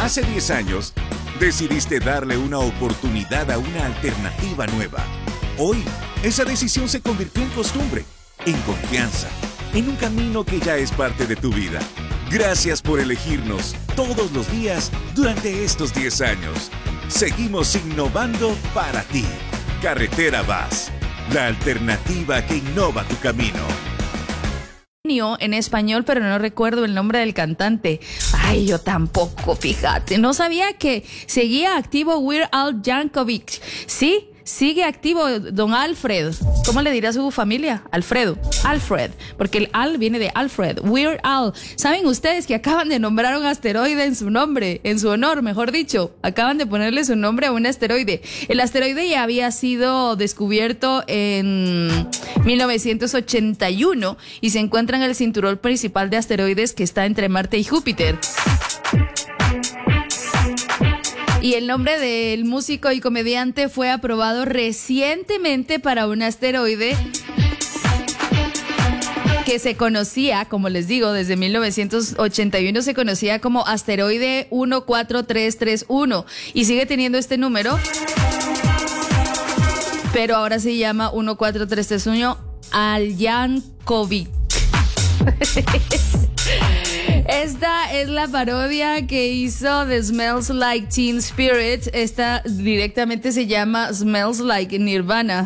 Hace 10 años, decidiste darle una oportunidad a una alternativa nueva. Hoy, esa decisión se convirtió en costumbre, en confianza, en un camino que ya es parte de tu vida. Gracias por elegirnos todos los días durante estos 10 años. Seguimos innovando para ti. Carretera VAS, la alternativa que innova tu camino. En español, pero no recuerdo el nombre del cantante. Ay, yo tampoco, fíjate. No sabía que seguía activo Weird Al Yankovic. Sí, sigue activo don Alfred. ¿Cómo le dirá a su familia? Alfred, porque el Al viene de Alfred. Weird Al. ¿Saben ustedes que acaban de nombrar un asteroide en su nombre? En su honor, mejor dicho. Acaban de ponerle su nombre a un asteroide. El asteroide ya había sido descubierto en 1981 y se encuentra en el cinturón principal de asteroides que está entre Marte y Júpiter. Y el nombre del músico y comediante fue aprobado recientemente para un asteroide que se conocía, como les digo, desde 1981 se conocía como asteroide 14331 y sigue teniendo este número, pero ahora se llama 14331 Alyankovic. Esta es la parodia que hizo de Smells Like Teen Spirit. Esta directamente se llama Smells Like Nirvana.